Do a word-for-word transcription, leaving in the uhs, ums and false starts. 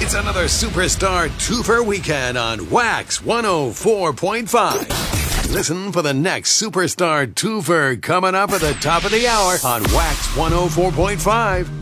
It's another Superstar Twofer weekend on Wax one oh four point five. Listen for the next Superstar Twofer coming up at the top of the hour on Wax one oh four point five.